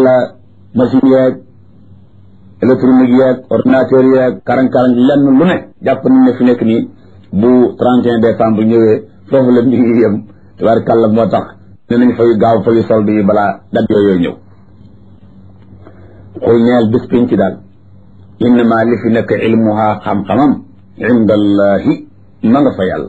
tabarkàlla machine yeeg électronique yeeg ordinateur yeeg karang-karang lenn lu ne jàpp nañ ne fi nekk nii bu 31 décembre ñëwee foofu la mbir yi yem tabarkàlla moo tax ne nañ fay gaaw fayu solde yi balaa dat yooyu ñëw xul ñeel bis piñ ci daal innama li fi nekk ilmuha xam-xamam inda allahi ma nga fa yàlla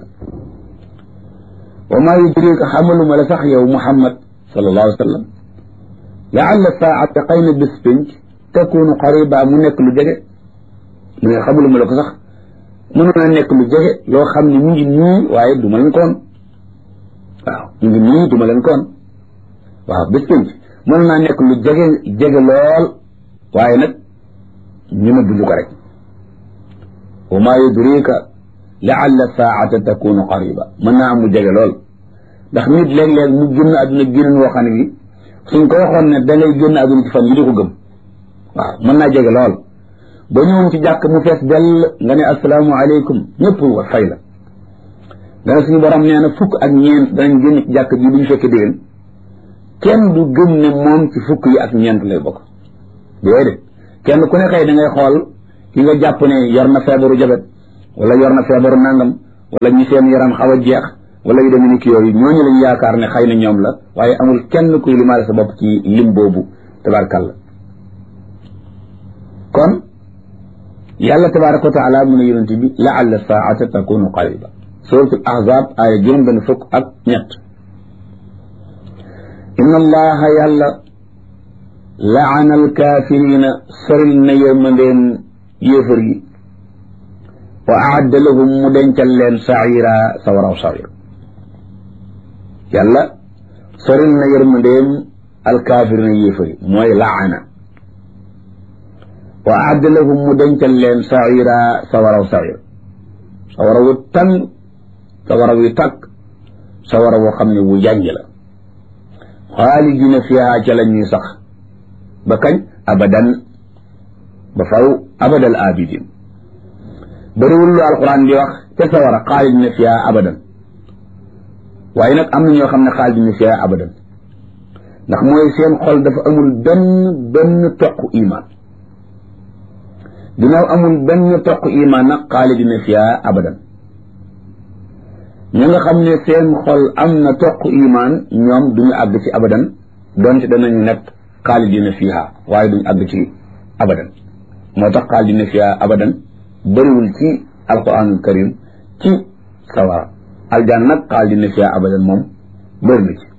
wa maa yudrika xamaluma la sax yow muhammad sallallahu alayhi wa sallam laalla saata xëy na bis pinc takunu qariba mu nekk lu jege mu ne xamaluma la ko sax mënoon a nekk lu jege loo xam ne mu ngi nii waaye duma leen koon waaw mu ngi nii duma leen koon waaw bis pinc mënoon naa nekk lu jege lool waaye nag ñu ne duñu ko rek wa maa yudrika laalla saata takunu qariba mën naa am mu jege lool ndax nit léeg-léeg mu génn àdduna génn woo xam ne bi suñ ko waxoon ne da ngay génn àdduna ci fan yi di ko gëm waaw mën naa jege lool ba ñëwoon ci jàkk mu fees dell nga ne assalaamu aleykum ñëpp war fay la dana suñu borom nee na fukk ak ñeent danañ génn ci jàkk bi duñu fekke déwén kenn du gëm ne moom ci fukk yi ak ñeent lay bokk déedéet kenn ku ne xëy da ngay xool ki nga jàpp ne yor na feebaru jabet wala yor na feebaru nangam wala ñi seen yaram xaw a jeex wala yu demee ni ki yooyu ñooñu lañ yaakaar ne xëy na ñoom la waaye amul kenn kuy limaale sa bopp ci lim boobu tabaarkalla kon yàlla tabaaraka wa taala mu ne yonent bi laalla saata takunu qariba suratul ahzab aaya juróom benn fukk ak ñett inna allaha yàlla laana alkaafirina soril na yërmandeen yéefar yi wa aadda lahum mu dencal leen saira sawaraw sawir yàlla soril na yërmandeem alkaafirina yéefar yi mooy laana wa aadda lahum mu dencal leen saira sawaraw sawir sawara wu tàng sawara wu tàkk sawara woo xam ne wu yànj la xaalidina fiha ca la ñuy sax ba kañ abadan ba faw abadal abidin bëriwul lu alquran di wax ca sawara xaalidina fiha abadan waaye nag am na ñoo xam ne xaalidina fiha abadan ndax mooy seen xol dafa amul benn toq iman ginnaaw amul benn toq iman nag xaalidina fiha abadan ñi nga xam ne seen xol am na toq iman ñoom duñu àgg ci abadan donte danañu nekk xaalidina fiha waaye duñu àgg ci abadan moo tax xaalidina fiha abadan bëriwul ci alquranul karim ci sawara aljan nag xaalidina fiha abadan moom bëri na ci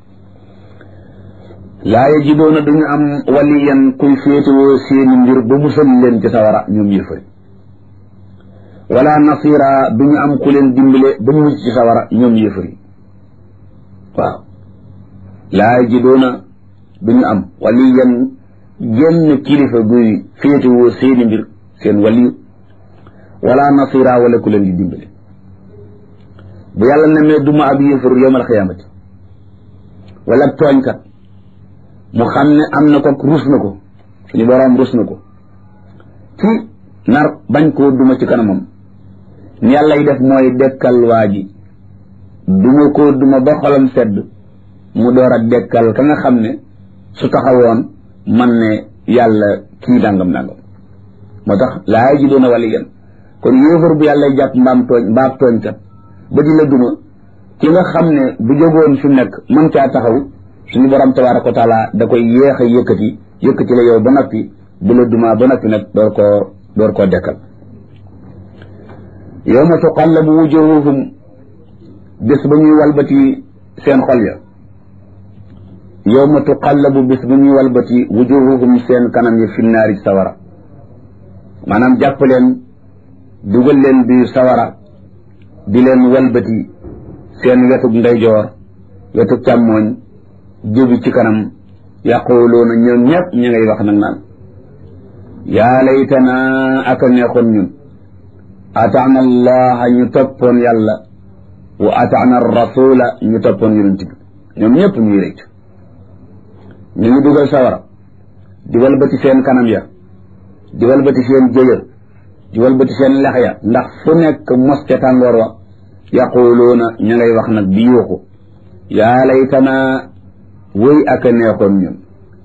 laa yajidoona duñu am waliyan kuy féetewoo seeni mbir ba musal leen ci sawara ñoom yëfari wala nasira duñu am ku leen dimbale ba mucc ci sawara ñoom yëfari waaw laa yajidoona duñu am waliyan genn kilifa guy féetewoo seeni mbir seen waliyu wala nasira wala ku leen di dimbale bu yàlla ne mee duma ab yëfar yawmal xiyaamati wala tooñkat mu xam ne am na ko rus na ko suñu boroom rus na ko ci nar bañ koo duma ci kanamam ni yàlla yi def mooy dekkal waa ji duma koo duma ba xolam sedd mu door a dekkal ka nga xam ne su taxawoon man ne yàlla kii dangam dangam moo tax laa yajiduuna waliyan kon yéefar bu yàlla jàpp mbaam tooñkat ba di la duma ki nga xam ne bu jógoon fi nekk mën caa taxaw suñu borom tabaaraka wa taala da koy yéex a yëkkati la yow ba noppi bu la dumaa ba noppi nag door koo dekkal yawma tuqallabu wujuhuhum bés ba ñuy walbati seen xol ya yawma tuqallabu bés ba ñuy walbati wujuhuhum seen kanam ya fi naari sawara maanaam jàpp leen dugal leen biir sawara di leen walbati seen wetug ndeyjoor wetug càmmooñ jóbi ci kanam yaquluuna ñoom ñëpp ñu ngay wax nag naan yaa laytana aka neexoon ñun ataana allaha ñu toppoon yàlla wa ataana rasula ñu toppoon yonent bi ñoom ñëpp ñuy rëcc ñu ngi dugal sawara di walbati seen kanam ya di walbati seen jëyër di walbati seen lex ya ndax fu nekk mos ca tàngoor wa yaquluuna ñu ngay wax nag di yuuxu yaa laytana wëy aka neexoon ñun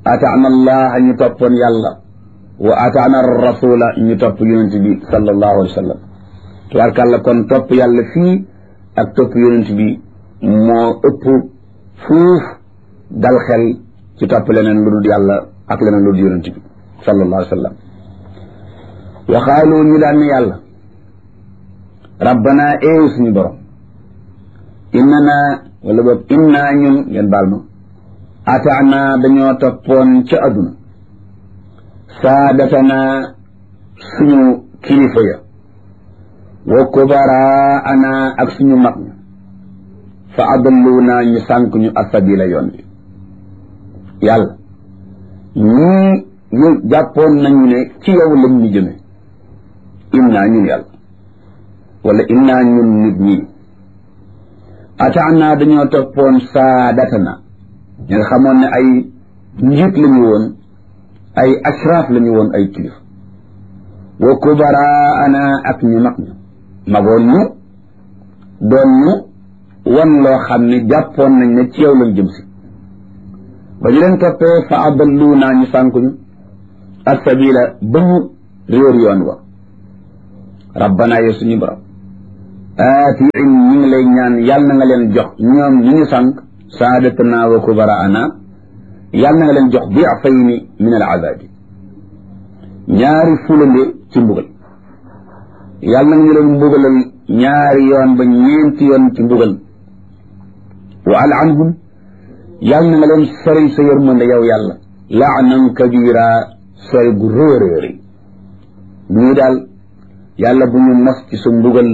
ataana allaha ñu toppoon yàlla wa ataana rasula ñu topp yonent bi sallallahu alayhi wa sallam tubaarkàlla kon topp yàlla fii ak topp yonent bi moo ëpp fuuf dal xel ci topp leneen lu dul yàlla ak leneen lu dul yonent bi sallallahu alayhi wa sallam waxaalu ñu daan ne yàlla rabbana eew suñu borom innana wala boog inna ñun ngeen baal ma ataana dañoo toppoon ca adduna saadatana suñu kilifa ya wa kubaraana ak suñu mag ña fa adalluna ñu sànk ñu asabila yoon bi yàlla ñii ñu jàppoon nañu ne ci yow lañ ñu jëme inna ñun yàlla wala inna ñun nit ñi ataana dañoo toppoon saadatana ñi nga xamoon ne ay njiit lañu woon ay ashraf lañu woon ay kilifa wa kubaraana ak ñu mag ñu magoon ñu doon ñu wan loo xam ne jàppoon nañ ne ci yow lañ jëm si ba ñu leen toppee fa adalluuna ñu sànku ñu as-sabila ba ñu réer yoon wa rabbana yow suñu borom aatiin ñu ngi lay ñaan yàlla na nga leen jox ñoom ñu ñu sànk saadatana wa kubaraana yàlla na nga leen jox di'fayni min al-azaabi ñaari fulande ci mbugal yàlla na nga ñu leen mbugalal ñaari yoon ba ñeenti yoon ci mbugal wa al'anhum yàlla na nga leen sori sa yërmande yow yàlla la'nan kabira sori gu réeréeri ñu daal yàlla bu ñu mos ci sa mbugal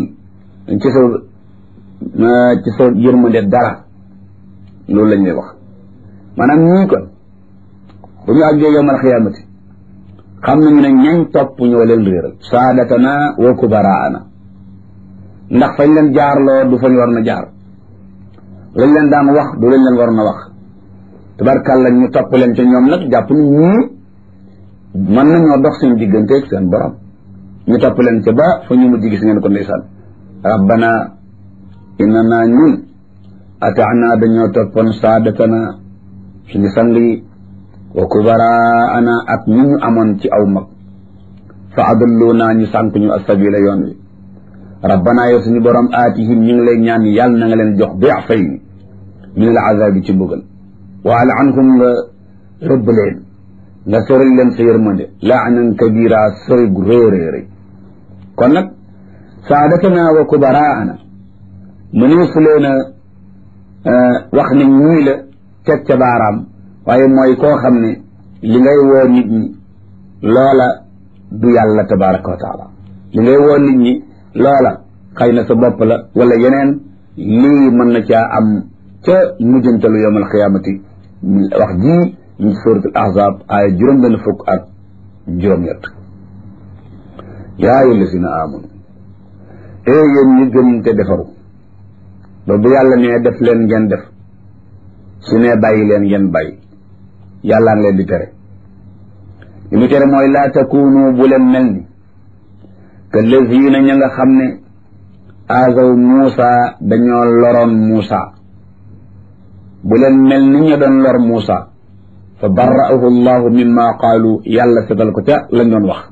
ci sa yërmande dara loolu lañ lay wax maanaam ñii kon bu ñu àggee yawmal xiyaamati xam nañu ne ñañ topp ñoo leen réeral saadatana wa kubaraana ndax fañ leen jaarloo du fañ war na jaar lañ leen daan wax du lañ leen war na wax tabarkàlla ñu topp leen ca ñoom nag jàpp ni ñii mën nañoo dox seen digganteeg seen borom ñu topp leen ca ba fa ñu mujj gis ngeen ko ndeysaan rabbana innana ñun ataana dañoo toppoon saadatana suñu sang yi wa kubaraana ak ñu ñu amoon ci aw mag fa adalluuna ñu sànk ñu asabila yoon wi rabbana yow suñu borom aatihim ñu ngi lay ñaan yàlla na nga leen jox di'fayni min al azabi ci mbugal wa al'anhum nga rëbb leen nga sori leen sa yërmande la'nan kabira sori gu réeréeri kon nag saadatana wa kubaraana mëneesu leen a wax ne ñii la teg ca baaraam waaye mooy koo xam ne li ngay woo nit ñi loola du yàlla tabaraka wa taala li ngay woo nit ñi loola xëy na sa bopp la wala yeneen lii mën na caa am ca mujjantalu yawmal xiyaamati wax ji ñu suuratul ahzab aaya juróom-benn fukk ak juróom-ñett yaa ayyuha llazina aamanu yéen ñi gëm te defaru ba bu yàlla nee def leen ngeen def su nee bàyyi leen ngeen bàyyi yàlla leen di tere li mu tere mooy laa takunu bu leen mel ni que lazina ña nga xam ne azaw Muusa dañoo loroon Muusa bu leen mel ni ñu doon lor Muusa fa barra'ahu Allahu mimma qaalu yàlla setal ko ca lañ doon wax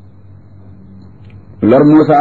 lor Muusa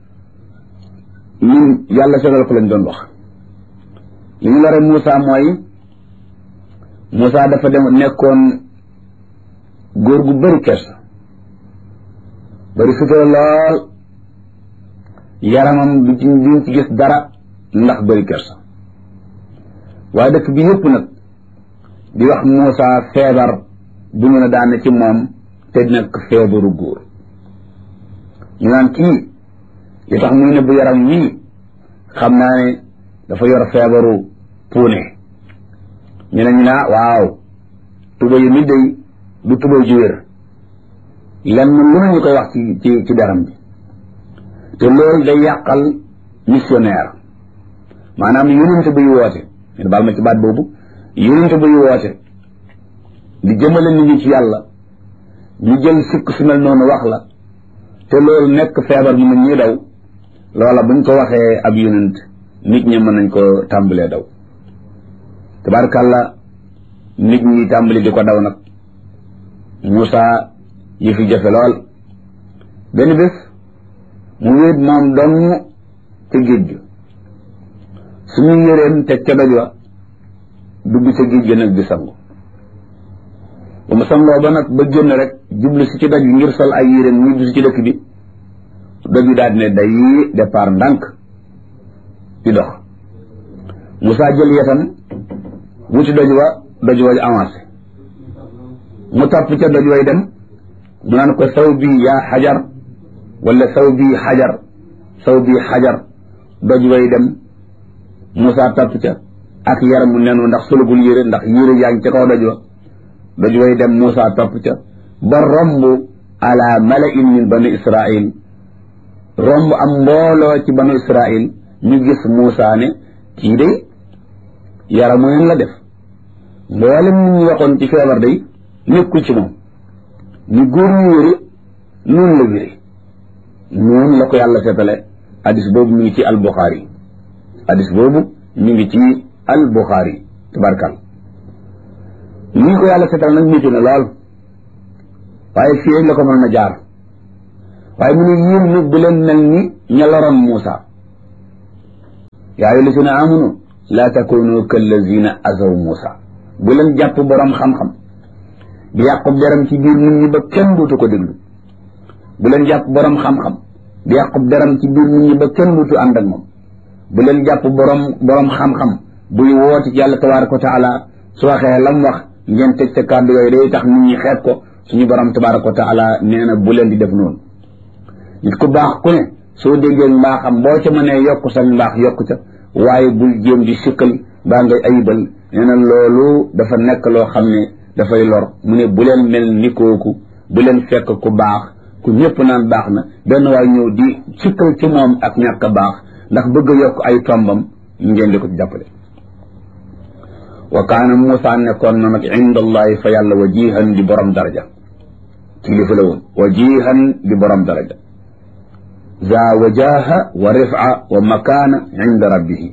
ñun yàlla setal ko lañ doon wax li ñu lore Muusa mooy Muusa dafa dem nekkoon góor gu bëri kersa bëri sutura lool yaramam du ci gis dara ndax bëri kersa waaye dëkk bi yëpp nag di wax Muusa feebar bu ñu ne daane ci moom te nekk feebaru góor ñu naan kii li tax muy ne bu yaram wii xam naa ne dafa yor feebaru puune ñu ne ñu naa waaw tuba yi mi day du tuba ju wér lenn lu ñu koy wax ci deram bi te loolu day yàqal missionnaire maanaam yonent buy woote ngeen baal ma ci baat boobu yonent buy woote di jëmale nit ñi ci yàlla ñu jël sikk su mel noonu wax la te loolu nekk feebar mu ñuy daw loola buñ ko waxee ab yonent nit ñi mën nañ ko tàmbalee daw tabaarkàlla nit ñi tàmbali di ko daw nag Moussa yi fi jafe lool benn bés mu wéet moom dong ca géej gi suñu yëreem teg ca doj wa dugg ca géej gi nag di sangu ba mu sangoo ba nag ba génn rek jublu si ci doj bi ngir sol ay yéreem ñibbi si ci dëkk bi doj bi daal di ne day départ ndànk di dox Moussa jël yetam wuti doj wa avancé mu topp ca doj way dem mu naan ko saw bi yaa xajar wala saw bi xajar doj way dem Moussa topp ca ak yaramu nenu ndax solugul yére ndax yére yaa ngi ca kaw doj way dem Moussa topp ca ba romb ala mala'in min bani Israil romb am mbooloo ci banu Israil ñu gis Moussa ne kii de yaramu neen la def mboolem ñu ñu waxoon ci feebar day nekkul ci moom ni góor ñu wéri noonu la wéri noonu la ko yàlla seetale hadis boobu mi ngi ci al-Bukhari tabarkal nii ko yàlla seetale nag métti na lool waaye fii la ko mën na jaar waaye mu ne yéen nag bu leen mel ni ña loroon Moussa yaa ayyuha llazina amanu laa takunu kallazina azaw Moussa bu leen jàpp borom xam-xam di yàqub deram ci biir nit ñi ba kenn dootu ko déglu bu leen jàpp borom xam-xam di yàqub deram ci biir nit ñi ba kenn dootu ànd ak moom bu leen jàpp borom xam-xam buy woote ci yàlla tabaraka wa taala su waxee lam wax ngeen teg ca kàddu yooyu day tax nit ñi xeeb ko suñu borom tabaraka wa taala nee na bu leen di def noonu nit ku baax ku ne soo déggee mbaaxam boo ca mënee yokk sa mbaax yokk ca waaye bul jéem di sikkal baa ngay ayibal nee na loolu dafa nekk loo xam ne dafay lor mu ne bu leen mel ni kooku bu leen fekk ku baax ku ñëpp naan baax na benn waay ñëw di sikkal ci moom ak ñàkk a baax ndax bëgg a yokk ay tombam ngeen di ko ci jàppale wa kaana Moussa nekkoon na nag inda allahi fa yàlla wajihan di borom daraja kilifa la woon wajihan di borom daraja za wajaha wa rifa wa makaana inda rabbihi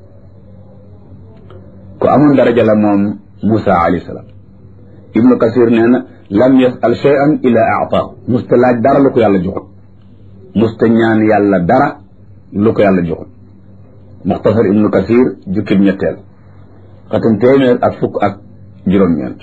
ku amoon daraja la moom Moussa alayhi salaam ibnu kasir nee na lam yasal shay'an ila a'taahu musta laaj dara lu ko yàlla joxut musta ñaan yàlla dara lu ko yàlla joxut muxtasar ibnu kasir jukkib ñetteel xatam téeméer ak fukk ak juróom-ñeent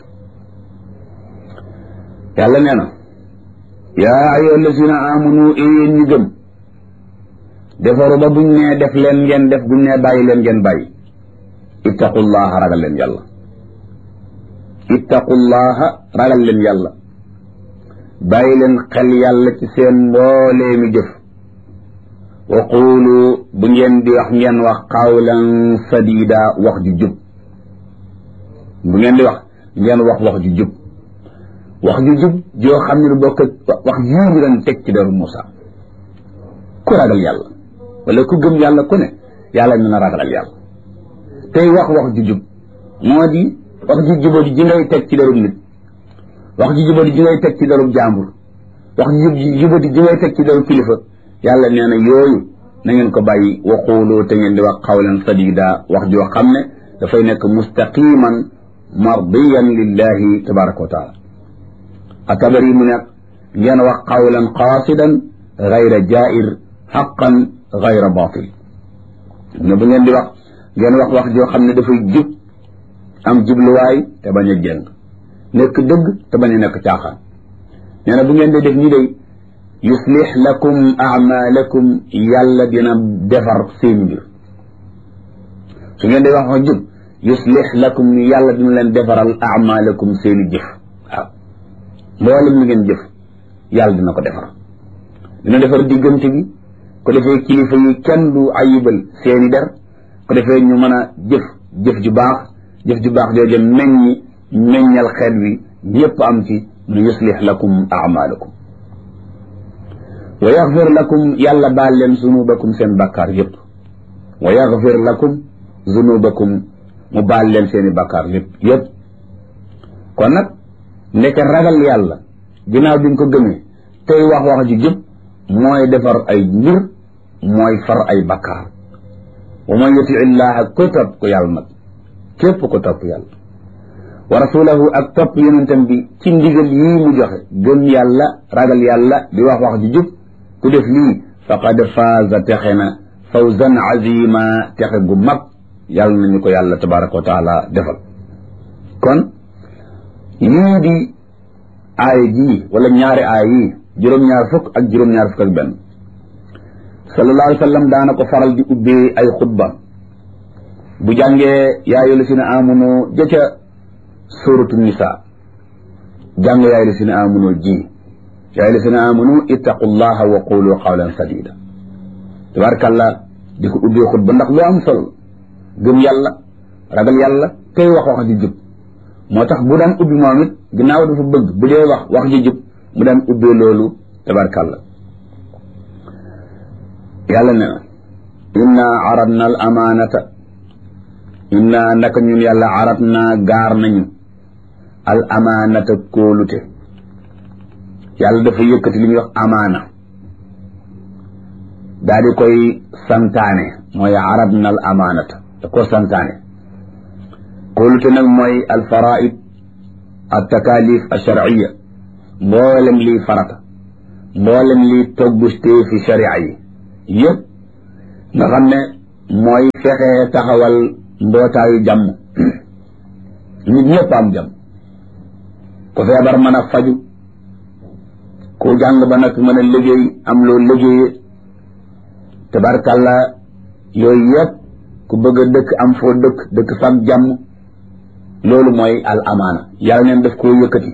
yàlla nee na yaa ayyuha allazina amanu yéen ñi gëm defaru ba buñ nee def leen ngeen def buñ nee bàyyi leen ngeen bàyyi ittaqullaha ragal leen yàlla ittaqullaha ragal leen yàlla bàyyi leen xel yàlla ci seen mbooleemi jëf wa quulu bu ngeen di wax ngeen wax qawlan sadida wax ju jub bu ngeen di wax ngeen wax ju jub wax ju jub joo xam ne lu bokk wax jii ñu doon teg ci deru Moussa ku ragal yàlla wala ku gëm yàlla ku ne yàlla ñu na ragalal yàlla tey wax ju jub moo di wax ju jubadi ji ngay teg ci derub nit wax ju jubadi ji ngay teg ci derub jàmbur wax ju jubadi ji ngay teg ci derub kilifa yàlla nee na yooyu na ngeen ko bàyyi waqulu te ngeen di wax qawlan sadida wax joo xam ne dafay nekk mustaqiman mardiyan lillahi tabaraka wa taala atabari mu nekk ngeen wax qawlan qasidan gayra jair xaqan gayra batil ne bu ngeen di wax ngeen wax joo xam ne dafay jub am jubluwaay te bañ a jeng nekk dëgg te bañ a nekk caaxaan nee na bu ngeen di def ñi day yuslix lakum amalakum yàlla dina defar seen mbir su ngeen di wax jub yuslix lakum yàlla dina leen defaral amalakum seeni jëf waaw mboolem li ngeen jëf yàlla dina ko defar dina defar diggante bi ko defee kilifa yi kenn du ayibal seeni der ko defee ñu mën a jëf ju baax jooju meññal xeet wi ñëpp am ci lu yuslix lakum amalakum wa yaxfir lakum yàlla baal leen zunubakum seen bàkkaar yëpp wa yaxfir lakum zunubakum mu baal leen seeni bàkkaar yëpp kon nag nekk ragal yàlla ginnaaw bi nga ko gëmee tey wax ju jub mooy defar ay mbir mooy far ay bàkkaar wa man yuti illaha ko topp ko yàlla nag képp ko topp yàlla wa rasulahu ak topp yonentam bi ci ndigal yii mu joxe gëm yàlla ragal yàlla di wax wax ji jub ku def lii faqad faaza texe na fawzan azima texe gu mag yàlla nañu ko yàlla tabaraka wa taala defal kon lii di aaya jii wala ñaari aaya yii juróom-ñaar fukk ak juróom-ñaar fukk ak benn sallallahu alayhi wa sallam daana ko faral di ubbee ay xutba bu jàngee yaa ayyuhal lazina amanu jëca suratu nisa jàng yaa ayyuhal lazina amanu ji yaa ayyuhal lazina amanu ittaqullaha wa qulu qawlan sadida tabarakallah di ko ubbee xutba ndax lu am solo gëm yàlla ragal yàlla tey wax wax ji jub moo tax bu daan ubbi moom it ginnaaw dafa bëgg bu dee wax ji jub mu daan ubbee loolu tabarakallah yàlla ne na inna aradna al amaanata inna naka ñun yàlla aradna gaar nañu al amaanata kóolute yàlla dafa yëkkati li ñuy wax amaana daal di koy santaane mooy aradna al amaanata da ko santaane kóolute nag mooy al faraid al takalif al sharciya mboolem lii farata mboolem lii toggustee fi sharia yi yëpp nga xam ne mooy fexe taxawal mbootaayu jàmm nit ñëpp am jàmm ku feebar mën a faju ku jàng ba nag mën a liggéey am loo liggéeye tabarkalla yooyu yëpp ku bëgg a dëkk am foo dëkk fag jàmm loolu mooy al amaana yàlla neen daf koo yëkkati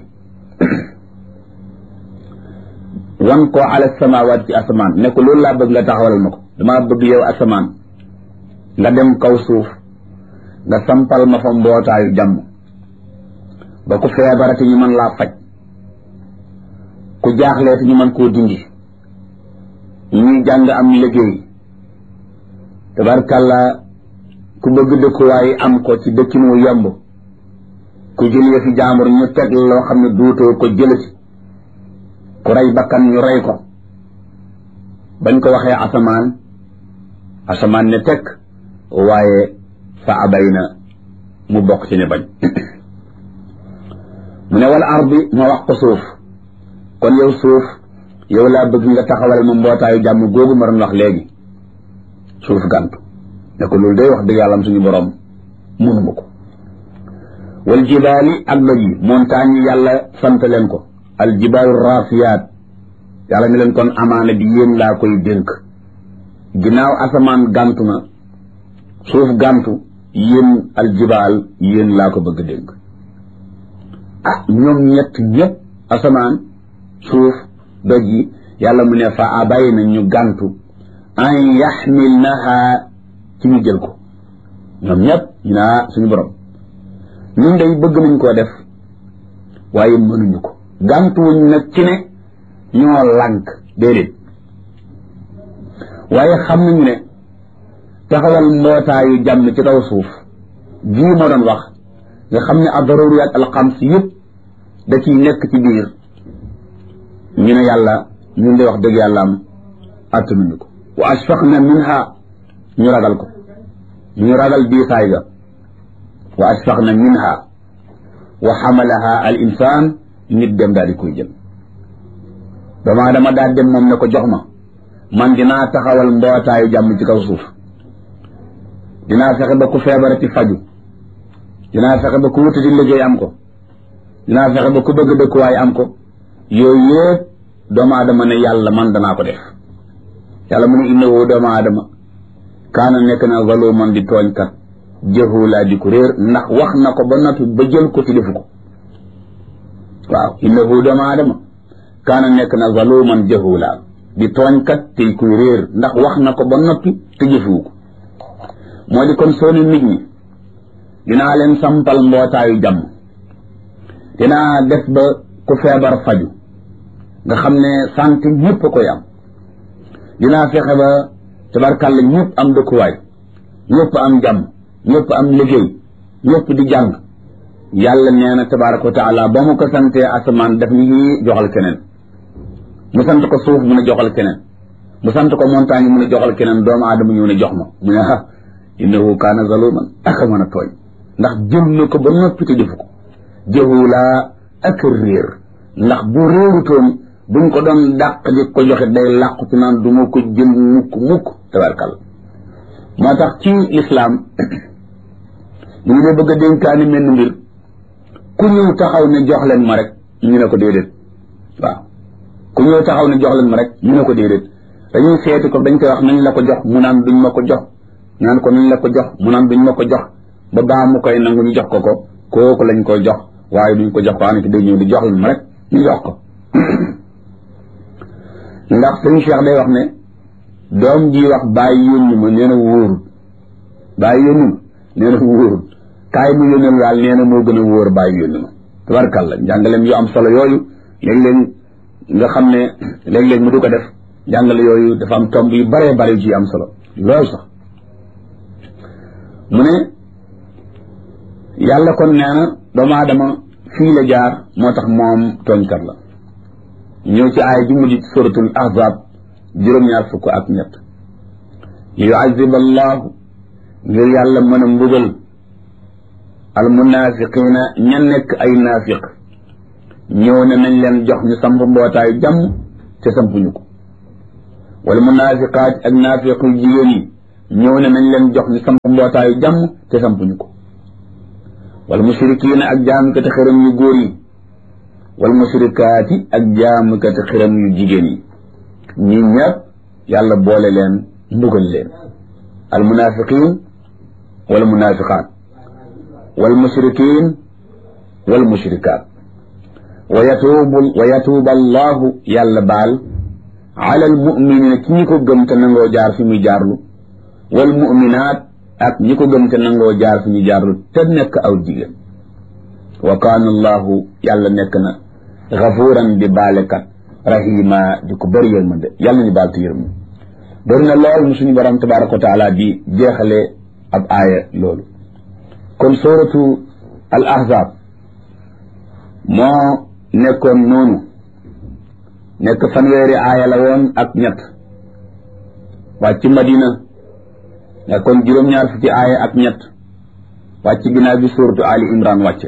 wan ko ala samawaat ci asamaan ne ko loolu laa bëgg nga taxawalal ma ko damaa bëgg yow asamaan nga dem kaw suuf nga sampal ma fa mbootaayu jàmm ba ku feebarati ñu mën laa faj ku jaaxleeti ñu mën koo dindi ñuy jàng am liggéey tabarkalla ku bëgg dëkkuwaay am ko ci dëkkin wu yomb ku jëlee fi jaambur ñu teg loo xam ne duutoo ko jëlati ku rey bakkan ñu rey ko bañ ko waxee asamaan ne tekk waaye fa abay na mu bokk ci ne bañ mu ne wala ardi ma wax ko suuf kon yow suuf yow laa bëgg nga taxawal ma mbootaayu jàmm googu ma doon wax léegi suuf gàntu ne ko loolu day wax dëgg yàlla am suñu borom mënuma ko wal jibaali ak doj yi montagne yi yàlla sant leen ko al jibaalu raasiyaat yàlla ne leen kon amaana bi yéen laa koy dénk ginnaaw asamaan gàntu na suuf gàntu yéen al jibaal yéen laa ko bëgg dénk ñoom ñett ñëpp asamaan suuf doj yi yàlla mu ne fa abay na ñu gàntu an yaxmilnaha ci ñu jël ko ñoom ñëpp ñu naa suñu borom ñun day bëgg nañ koo def waaye mënuñu ko gàntuwuñ nag ci ne ñoo lànk déedéet waaye xam nañu ne taxawal mbootaayu jàmm ci kaw suuf jii ma doon wax nga xam ne ad-daruriyat al-xams yëpp da ciy nekk ci biir ñu ne yàlla ñun de wax dëgg yàlla am attanuñu ko wa ashfaqna minha ñu ragal ko ñu ragal diisaay ga wa ashfaqna minha wa xamalaha al insaan nit dem daal di koy jël dama daal dem moom ne ko jox ma man dinaa taxawal mbootaayu jàmm ci kaw suuf dinaa fexe ba ku feebarati faju dinaa fexe ba ku wutati liggéey am ko dinaa fexe ba ku bëgg dëkkuwaay am ko yooyu yëpp doomu aadama ne yàlla man danaa ko def yàlla mu ne innahu doomu aadama kaana nekk na zaluman di tooñkat jahula di ko réer ndax wax na ko ba noppi ba jël ko ci defu ko waaw innahu doomu aadama kaana nekk na zaluman jahula di tooñkat tey kuy réer ndax wax na ko ba noppi te jëfuwu ko moo di kon soo ne nit ñi dinaa leen sampal mbootaayu jàmm dinaa def ba ku feebar faju nga xam ne santé ñëpp a koy am dinaa fexe ba tabarkàlla ñëpp am dëkkuwaay ñëpp am jàmm ñëpp am liggéey ñëpp di jàng yàlla nee na tabaraka wa taala ba mu ko santee asamaan daf ni joxal keneen mu sant ko suuf mu ne joxal keneen mu sant ko montagne mu ne joxal keneen doomu aadama ñëw ne jox ma mu ne innahu kaana zaluman aka mën a tooñ ndax jël na ko ba noppi te defu ko jahula ak réer ndax bu réerutoon buñ ko doon dàq di ko joxe day làqu ci naan du ma ko jël mukk tabarkal moo tax ci lislaam bu ñu dee bëgg a dénkaani menn mbir ku ñëw taxaw ne jox leen ma rek ñu ne ko déedéet waaw ku ñëw taxaw ne jox leen ma rek ñu ne ko déedéet dañuy seeti ko dañ koy wax nañ la ko jox mu naan duñ ma ko jox naan ko nañ la ko jox mu naan duñ ma ko jox ba baa mu koy nangu ñu jox ko kooku lañ koy jox waaye duñ ko jox ko anaki day ñëw di jox leen ma rek ñu jox ko ndax sëñ Cheikh day wax ne doom ji wax bàyyi yónni ma nee na wóorut bàyyi yónni ma nee na wóorut kaay mu yónneel daal nee na moo gën a wóor bàyyi yónni ma tabarkàlla njàngaleem yu am solo yooyu léeg-léeg nga xam ne léeg-léeg mu du ko def njàngale yooyu dafa am tomb yu baree bare ci am solo loolu sax mu ne yàlla kon nee na doomu aadama fii la jaar moo tax moom tooñkat la ñëw ci aaya ji mujj suratul ahzab juróom-ñaar fukk ak ñett li yuazib allahu ngir yàlla mën a mbugal al munafiqina ña nekk ay naafiq ñëw ne nañ leen jox ñu samp mbootaayu jàmm te sampuñu ko wala munafiqaat ak naafiq yu jigéen yi ñëw ne nañ leen jox ñu samp mbootaayu jàmm te sampuñu ko wal mushrikiina ak jaamukati xërëm yu góor yi wal mushrikaati ak jaamukati xërëm yu jigéen yi ñi ñëpp yàlla boole leen mbugal leen al munafiqin wal munafiqaat wal mushrikin wal mushrikaat wa yatuuba allahu yàlla baal ala al muminina ci ñi ko gëm te nangoo jaar fi muy jaarlu wal muminaat ak ñi ko gëm te nangoo jaar fi ñu jaarlu te nekk aw jigéen wa kaana allahu yàlla nekk na gafuuran di baalekat rahima di ko bëri yërmande yàlla ñu baal te yërëm bëri na lool mu suñu borom tabaraka wa taala di jeexale ab aaya loolu kon suratu al ahzab moo nekkoon noonu nekk fanweeri aaya la woon ak ñett wàcc madina nekkoon juróom-ñaar fukki aaya ak ñett wàcc ginnaaw bi suratu ali imran wàcce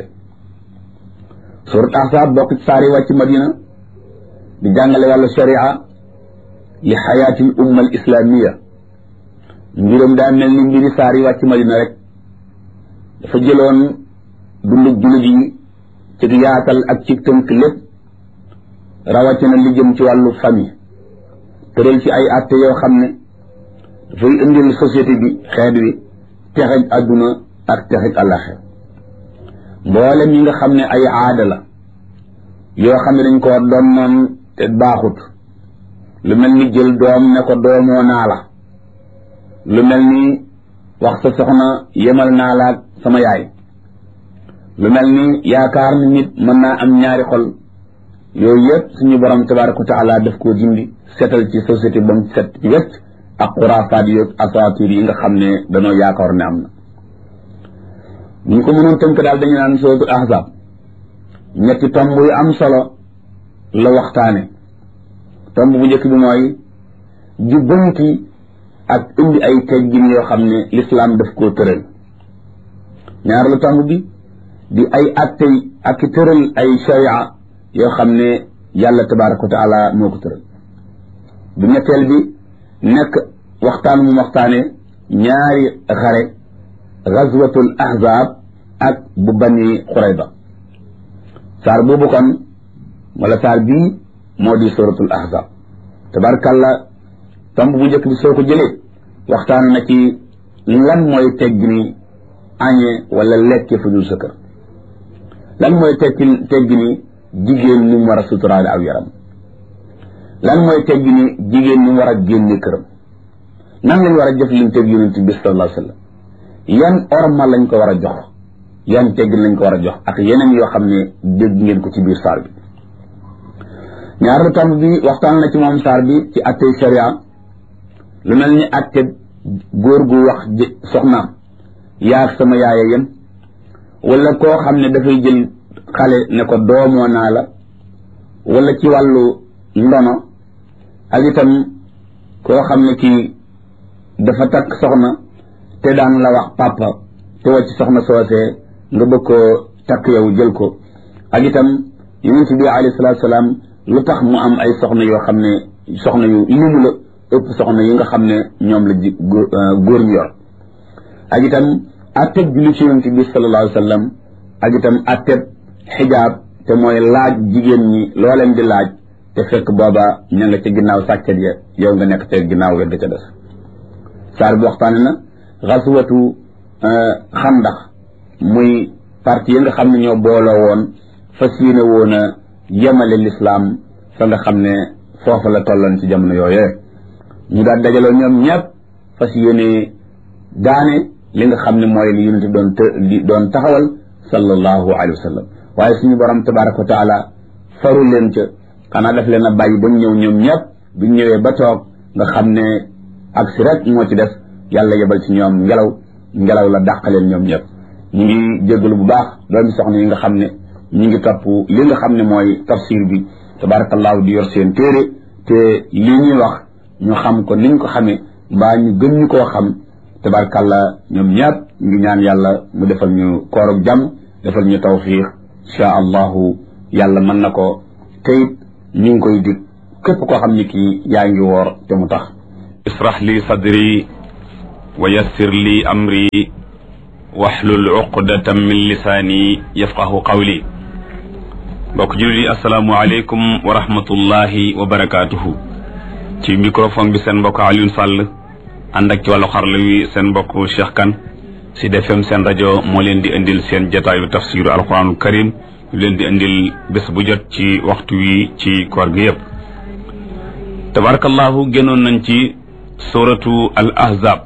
surat ahzab bokk ci saar yi wàcc madina di jàngale wàllu sharia li xayaatil umma al islamiya mbiram daa mel ni mbiri saar yi wàcc madina rek dafa jëloon dundug jullit yi ci yaatal ak ci tënk lépp rawatina li jëm ci wàllu famille tëral ci ay atte yoo xam ne dafay indil société bi xeet wi texeg adduna ak texeg àllaxir mboolem yi nga xam ne ay aada la yoo xam ne dañ ko doon noon te baaxut lu mel ni jël doom ne ko doomoo naa la lu mel ni wax sa soxna yemal naa la ak sama yaay lu mel ni yaakaar ni nit mën naa am ñaari xol yooyu yëpp suñu borom tabaraka wa taala daf koo dindi seetal ci société ba mu set ci wecc ak xuraafaat yi ak asaatir yi nga xam ne danoo yaakaar ne am na ñu ko mënoon tënk daal dañu naan suratul ahzab ñetti tomb yu am solo la waxtaane tomb bu njëkk bi mooy jubbanti ak indi ay teggin yoo xam ne lislaam daf koo tëral ñaar la tomb bi di ay attey ak tëral ay sharia yoo xam ne yàlla tabaraka wa taala moo ko tëral bu ñetteel bi nekk waxtaan mu waxtaane ñaari xare gazwatul ahzab ak bu bani xurayba saar boobu kon wala saar bii moo di suratul ahzab tabarakàllah tomb bu njëkk bi soo ko jëlee waxtaan na ci lan mooy teggini añe wala lekke fu dul sa kër lan mooy teggini jigéen ni mu war a suturaale aw yaram lan mooy teggini jigéen ni mu war a génne këram nan lañ war a jëflanteeg yonent bi sallallahu alayhi wa sallam yan orma lañ ko war a jox yan teggin lañ ko war a jox ak yeneen yoo xam ne dégg ngeen ko ci biir saar bi ñaareelu tomb bi waxtaan na ci moom saar bi ci attey sharia lu mel ni atte góor gu wax soxnaam yaag sama yaaya yem wala koo xam ne dafay jël xale ne ko doomoo naa la wala ci wàllu ndono ak itam koo xam ne kii dafa takk soxna te daan la wax papa te wàcc soxna soosee nga bëgg koo takk yow jël ko ak itam yonent bi alayhi salaatu salaam lu tax mu am ay soxna yoo xam ne soxna yu limu la ëpp soxna yi nga xam ne ñoom la góor ñu yor ak itam atteb julli ci yonent bi sallallahu alayhi wa sallam ak itam atteb xijaab te mooy laaj jigéen ñi loo leen di laaj te fekk booba ña nga ca ginnaaw sàkket ya yow nga nekk te ginnaaw wet ga ca des saar bi waxtaane na xaswatu xandax muy parti yi nga xam ne ñoo booloo woon fas yéene woon a yemale lislaam fa nga xam ne foofa la tolloon ci jamono yooyee ñu daal dajaloo ñoom ñëpp fas yéene daane li nga xam ne mooy li yonent doon taxawal sallallahu alayhi wa sallam waaye suñu borom tabaraka wa taala faru leen ca xanaa daf leen a bàyyi ba ñu ñëw ñoom ñëpp biñ ñëwee ba toog nga xam ne ak si rek moo ci def yàlla yebal ci ñoom ngelaw la dàqaleen ñoom ñëpp ñu ngi jégalu bu baax doomi soxna yi nga xam ne ñu ngi topp li nga xam ne mooy tafsir bi tabarakallahu di yor seen téere te li ñuy wax ñu xam ko niñ ko xamee mbaa ñu gën ñu koo xam tabarakallah ñoom ñëpp ngi ñaan yàlla mu defal ñu koorug jàmm defal ñu tawfiq insha allahu yàlla mën na ko teyit ñu ngi koy dig képp koo xam ni kii yaa ngi woor te mu tax israh li sadri wa yassir li amri wahlul uqdatan min lisaani yafqahu qawli mbokk jullit yi asalaamu aleykum wa rahmatullahi wa barakaatuhu ci microphone bi seen mbokk Alioune Sall ànd ak ci wàllu xarala wi seen mbokk Cheikh Kane Sud FM seen rajo moo leen di indil seen jataayu tafsiru alquranul karim ñu leen di indil bés bu jot ci waxtu wi ci koor gi yëpp tabarakallahu génnoon nañ ci suratu al ahzab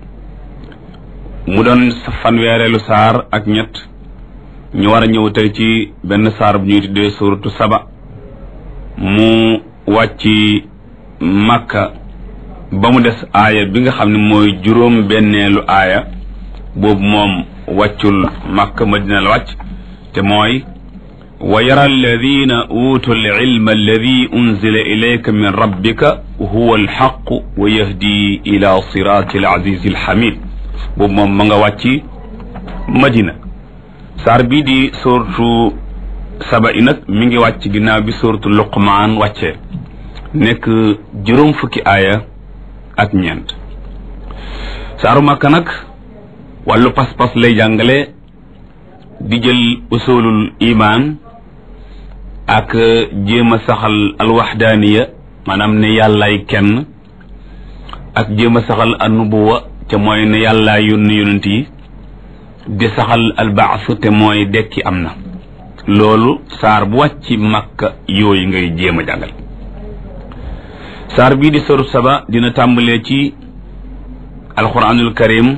mu doon fanweereelu saar ak ñett ñu war a ñëw tey ci benn saar bu ñuy tuddee suratu saba mu wàcc Makka ba mu des aaya bi nga xam ne mooy juróom benneelu aaya boobu moom wàccul Makka Madina la wàcc te mooy wa yara alladina utu alilma alladi unzila ilayka min rabbika huwa alxaqu wa yahdi ila sirati alazizi alhamid boobu moom ma nga wàcc Madina saar bii di suratu saba i nag mi ngi wàcc ginnaaw bi suratu luqmaan wàccee nekk juróom fukki aaya ak ñeent saaru Makka nag wàllu pas-pas lay jàngale di jël usulul iman ak jéem a saxal alwaxdaaniya maanaam ne yàllaay kenn ak jéem a saxal annubuwa te mooy ne yàllaay yónni yonent yi di saxal albaasu te mooy dekki am na loolu saar bu wàcc Makka yooyu ngay jéem a jàngal saar bii di soru saba dina tàmbalee ci alquranul karim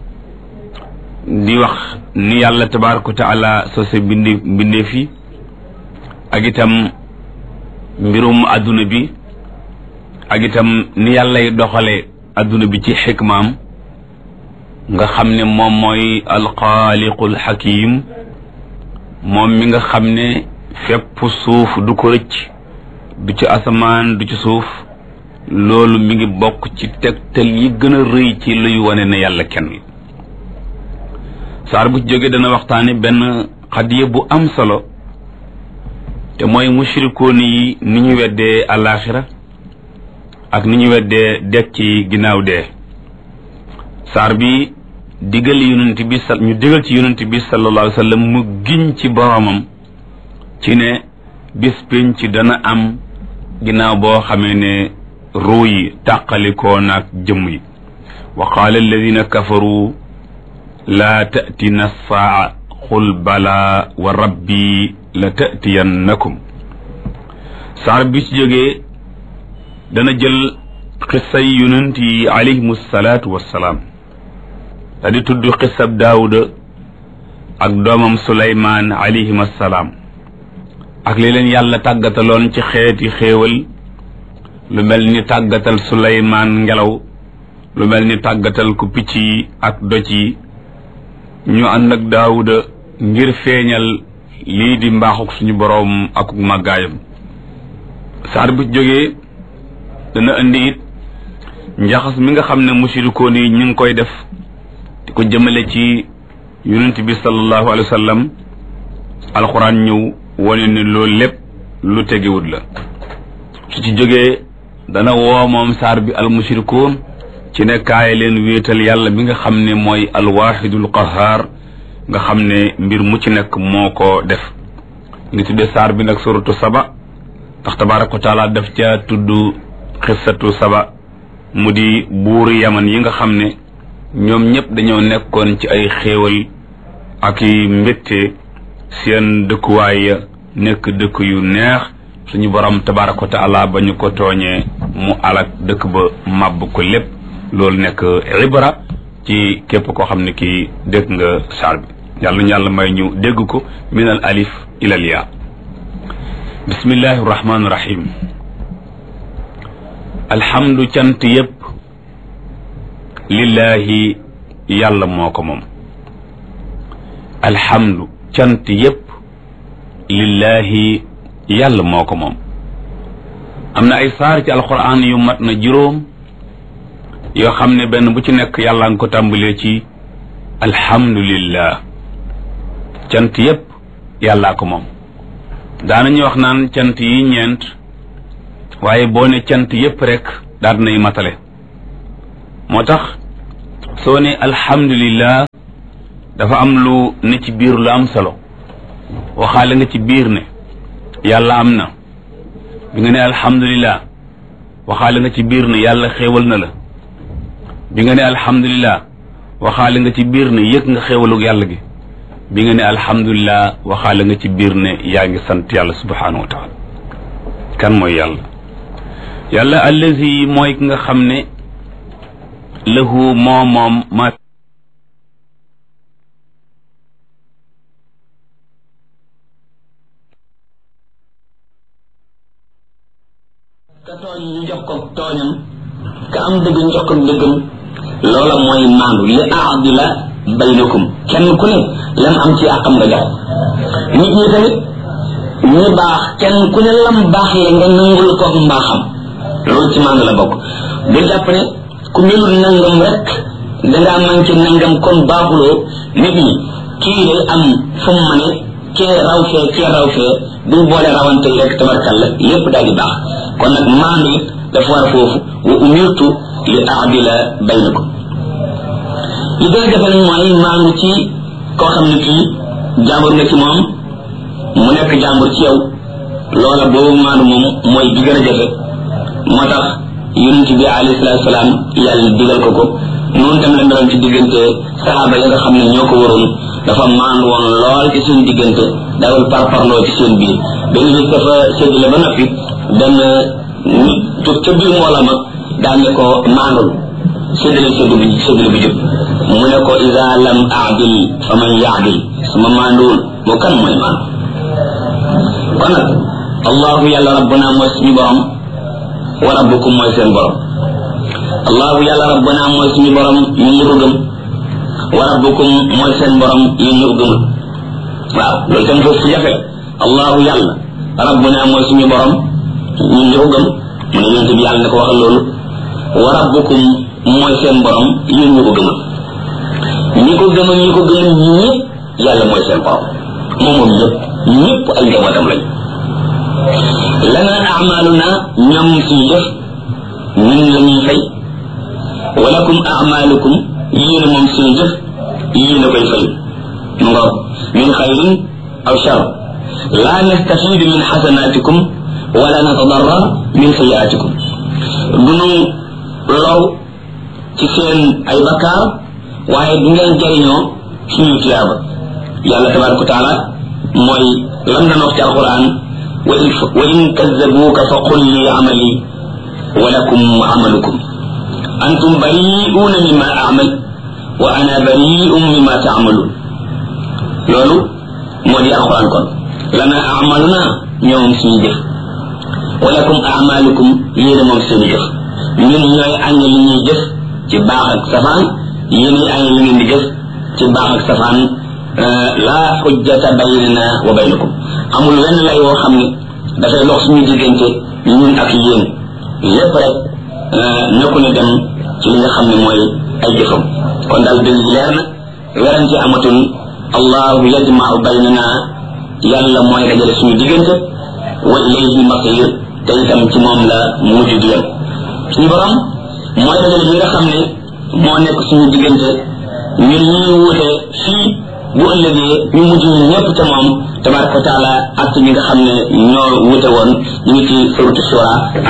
di wax ni yàlla tabaraka wa taala sose bindee fi ak itam mbirum adduna bi ak itam ni yàllay doxale adduna bi ci xikmaam nga xam ne moom mooy alxaaliqul xakim moom mi nga xam ne fépp suuf du ko rëcc du ci asamaan du ci suuf loolu mi ngi bokk ci tegtal yi gën a rëy ci luy wane ne yàlla kenn la saar bu ci jógee dana waxtaane benn xadiya bu am solo te mooy mushrikoon yi ni ñu weddee alaxira ak ni ñu weddee dekk ci ginnaaw dee saar bi digal yonent bi ñu digal ci yonent bi sallallahu alayhi wa sallam mu giñ ci boromam ci ne bis pénc ci dana am ginnaaw boo xamee ne ruu yi tàqalikoo naag jëmm yi wa qaala alladina kafaru laa tatina saa qul bala wa rabbi la tatiyannakum saar bi ci jógee dana jël xissay yonent yi alayhimu salaatu wassalaam da di tudd xissab daawuda ak doomam suleymaan alayhim assalaam ak li leen yàlla tàggataloon ci xeeti xéewal lu mel ni tàggatal suleymaan ngelaw lu mel ni tàggatal ku picc yi ak doj yi ñu ànd ak daawuda ngir feeñal lii di mbaaxuk suñu boroom ak màggaayam saar bu jógee dana indi it njaxas mi nga xam ne mushrikoon yi ñu ngi koy def di ko jëmale ci yonent bi sallallahu alayhi wa sallam alxuraan ñëw wane ni loolu lépp lu tegewut la su ci jógee dana woo moom saar bi almushrikuun ci ne kaay leen wéetal yàlla bi nga xam ne mooy alwaxidul qahaar nga xam ne mbir mu ci nekk moo ko def ngi tuddee saar bi nag suratu saba ndax tabaaraka wa taala daf ca tudd xissatu saba mu di buuri yaman yi nga xam ne ñoom ñëpp dañoo nekkoon ci ay xéewal ak i mbégte seen dëkkuwaay ya nekk dëkk yu neex suñu borom tabaaraka wa taala ba ñu ko tooñee mu alak dëkk ba màbb ko lépp loolu nekk ibra ci képp koo xam ne kii dégg nga saar bi yàlla ñu yàlla may ñu dégg ko min al alif ila al yaa bismillahi rahmaani rahim alhamdu cant yépp lillahi yàlla moo ko moom alhamdu cant yépp lillahi yàlla moo ko moom am na ay saar ci alquran yu mat na juróom yoo xam ne benn bu ci nekk yàlla nga ko tàmbalee ci alhamdulillah cant yépp yàllaa ko moom daanañu wax naan cant yi ñeent waaye boo ne cant yépp rek daal nay matale moo tax soo ne alhamdulillah dafa am lu ne ci biir lu am solo waxaale nga ci biir ne yàlla am na bi nga ne alhamdulillah waxaale nga ci biir ne yàlla xéewal na la bi nga ne alhamdulillah waxaale nga ci biir ne yëg nga xéewalug yàlla gi bi nga ne alhamdulillah waxaale nga ci biir ne yaa ngi sant yàlla subhanahu wa taala kan mooy yàlla yàlla allazi mooy ki nga xam ne lahu moom ma ka tooñ ñu jox ko tooñam ka am dëgg ñu jox ko dëggam loola mooy maandu li aadila baynakum kenn ku ne lam am ci àqam nga jox nit ñi tamit ñi baax kenn ku ne lam baax le nga nangul ko mbaaxam loolu ci maandu la bokk bu jàpp ne ku melul nangam rek dangaa manqué nangam kon baaxuloo nit ñi kii day am fu mu mane kee raw fee duñ boole rawante yi rek tabarkalla lépp daal di baax kon nag maandu it dafa war foofu wa umirtu li aadila baynakum li gën a jafe nag mooy maandu ci koo xam ne kii jàmbur nga ci moom mu nekk jàmbur ci yow loola boobu maandu moom mooy bi gën a jafe moo tax yonent bi alayhi salaatu salaam yàlla digal ko noonu tam la meloon ci diggante saxaaba yi nga xam ne ñoo ko waroon dafa maandu woon lool ci seen diggante dawul parparloo ci seen biir benn bis dafa séddale ba noppi benn nit toog ca biir mbooloo ma daan ne ko maandul séddale bu jub mu ne ko iza lam aadil fa man yaadil sama maanduwul moo kan mooy maandu kon nag allahu yàlla rabbuna mooy suñu borom wa rabbukum mooy seen borom allahu yàlla rabbuna mooy suñu borom ñun ñu ko gëm wa rabbukum mooy seen borom yéen ñu ko gëmul waaw loolu tam foofu jafe allahu yàlla rabbuna mooy suñu borom ñun ñu ko gëm mu ne yonent bi yàlla ne ko waxal loolu wa rabbukum mooy seen borom yéen ñu ko gëmul ñi ko gëmal ñi ko gëmul ñëpp yàlla mooy seen borom moom ñëpp ay njabootam lañ lana amaluna ñoom suñu def ñun la ñuy fay walakum amalukum yéen moom suñu jëf yéen a koy fay mu nga min xayrin aw shar la nastafidu min xasanatikum wala natadarra min sayiatikum dunu low ci seen ay bakkaar waaye du ngeen jariñoo suñu tiyaaba yàlla tabaraka wa taala mooy lam na wax ci alquran wa in kazzabuka fa qul li amali wa lakum amalukum antum bari'una mimma a'mal wa ana bari'un mimma ta'malun loolu moo di alquran kon lana a'maluna ñoom suñu jëf wa lakum a'malukum yéen moom seen jëf ñun ñooy añ li ñuy jëf ci baax ak safaan yéen ñi añ li ngeen di jëf ci baax ak safaan la hujjata baynana wa baynakum amul wenn lay woo xam ne dafay dox suñu diggante ñun ak yéen lépp rek nekku ne dem ci li nga xam ne mooy ay jëfam kon daal dëgg leer na werante amatul allahu yajma'u baynana yàlla mooy dajale suñu diggante wa ilayhi masir te itam ci moom la mujj di yem suñu borom mooy dajale ñi nga xam ne moo nekk suñu diggante ñun ñuy wuute fii bu ëllëgee ñu mujj ñun ñëpp ca moom tabaraka wa taala ak ñi nga xam ne ñoo wuute woon ñu ngi ci suratu shura